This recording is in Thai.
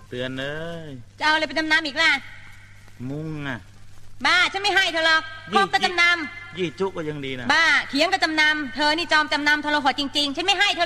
เตือนเอ้ยจะเอาอะไรไปจำนำอีกล่ะมุ้งอ่ะบ้าฉันไม่ให้เธอหรอกครบก็จำนำยี่จุก็ยังดีนะบ้าเถียงก็จำนำเธอนี่จอมจำนำทรหดจริงๆฉันไม่ให้เธอ